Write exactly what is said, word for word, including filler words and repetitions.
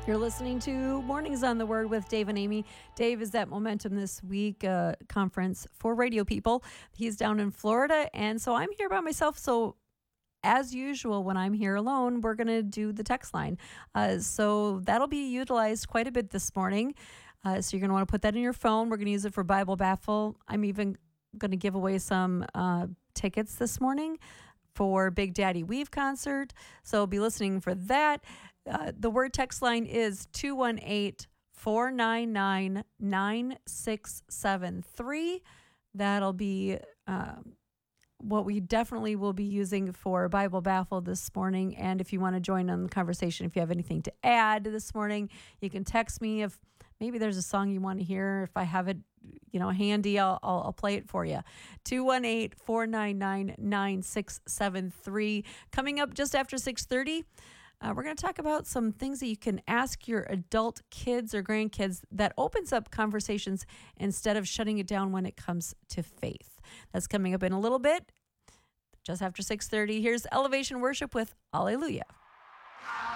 You're listening to Mornings on the Word with Dave and Amy. Dave is at Momentum This Week uh, conference for radio people. He's down in Florida, and so I'm here by myself. So as usual, when I'm here alone, we're going to do the text line. Uh, so that'll be utilized quite a bit this morning. Uh, so you're going to want to put that in your phone. We're going to use it for Bible Baffle. I'm even going to give away some uh, tickets this morning for Big Daddy Weave concert. So be listening for that. Uh, the word text line is two one eight, four nine nine, nine six seven three. That'll be um, what we definitely will be using for Bible Baffle this morning. And if you want to join on the conversation, if you have anything to add this morning, you can text me. If maybe there's a song you want to hear, if I have it, you know, handy, I'll, I'll, I'll play it for you. two one eight, four nine nine, nine six seven three. Coming up just after six thirty. Uh, we're going to talk about some things that you can ask your adult kids or grandkids that opens up conversations instead of shutting it down when it comes to faith. That's coming up in a little bit, just after six thirty. Here's Elevation Worship with Alleluia.